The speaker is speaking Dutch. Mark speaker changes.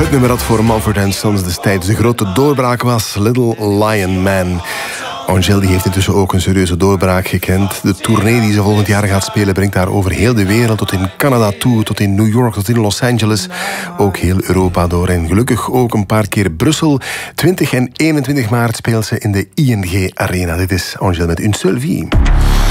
Speaker 1: Het nummer dat voor Mumford & Sons destijds de grote doorbraak was, Little Lion Man. Angèle die heeft intussen ook een serieuze doorbraak gekend. De tournee die ze volgend jaar gaat spelen brengt haar over heel de wereld, tot in Canada toe, tot in New York, tot in Los Angeles. Ook heel Europa door en gelukkig ook een paar keer Brussel. 20 en 21 maart speelt ze in de ING Arena. Dit is Angèle met Une Seule Vie.